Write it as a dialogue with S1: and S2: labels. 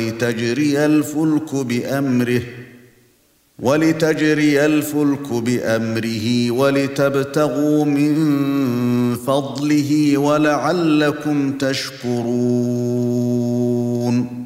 S1: ولتجري الفلك بأمره ولتبتغوا من فضله ولعلكم تشكرون